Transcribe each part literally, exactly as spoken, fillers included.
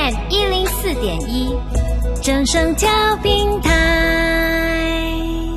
M 一零四点一，正声调频台。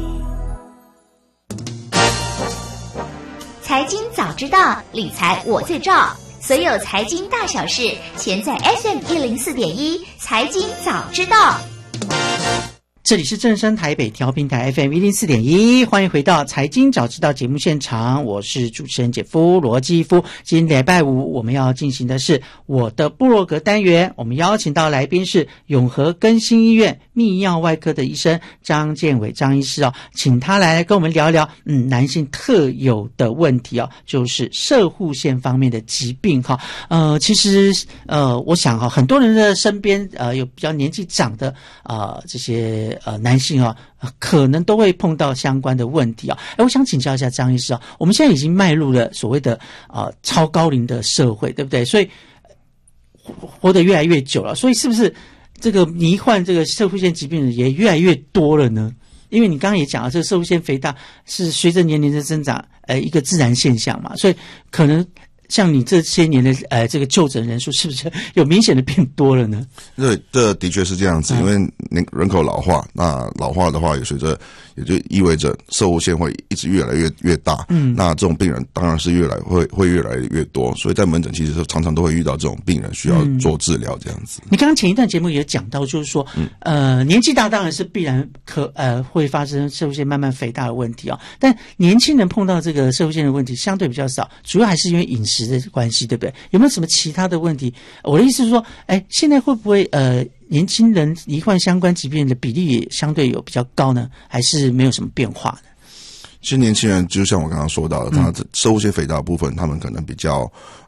财经早知道，理财我最照。所有财经大小事，全在 F M 一零四点一，财经早知道。 这里是正声台北调频台 F M 一零四点一，欢迎回到财经早知道节目现场，我是主持人姐夫罗基夫。今天礼拜五我们要进行的是我的部落格单元，我们邀请到来宾是永和更新医院泌尿外科的医生张建伟张医师哦，请他来跟我们聊聊嗯男性特有的问题哦，就是攝護腺方面的疾病哈。呃，其实呃，我想哈，很多人的身边呃有比较年纪长的呃这些。呃，男性啊，可能都会碰到相关的问题啊。哎，我想请教一下张医师啊，我们现在已经迈入了所谓的呃超高龄的社会，对不对？所以活得越来越久了，所以是不是这个罹患这个攝護腺疾病的人也越来越多了呢？因为你刚刚也讲了，这个攝護腺肥大是随着年龄的增长，呃，一个自然现象嘛，所以可能。像你这些年的呃这个就诊人数是不是有明显的变多了呢？ 对，这的确是这样子，因为人口老化，那老化的话也随着也就意味着攝護腺会一直越来越越大，嗯，那这种病人当然是越来会会越来越多，所以在门诊其实常常都会遇到这种病人需要做治疗这样子。 嗯、你刚刚前一段节目也讲到，就是说，嗯、呃，年纪大当然是必然可呃会发生攝護腺慢慢肥大的问题啊、哦，但年轻人碰到这个攝護腺的问题相对比较少，主要还是因为饮食的关系，对不对？有没有什么其他的问题？我的意思是说，哎，现在会不会呃年轻人罹患相关疾病的比例也相对有比较高呢？还是没有什么变化呢？ 其实年轻人就像我刚刚说到的，他的攝護腺肥大的部分，他们可能比较